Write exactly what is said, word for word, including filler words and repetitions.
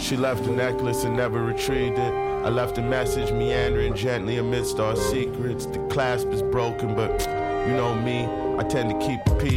She left a necklace and never retrieved it. I left a message meandering gently amidst our secrets. The clasp is broken, but you know me, I tend to keep the peace.